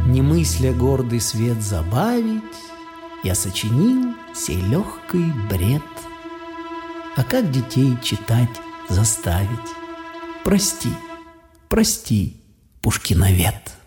Не мысля гордый свет забавить, я сочинил сей легкий бред. А как детей читать заставить? Прости, прости, Пушкиновед.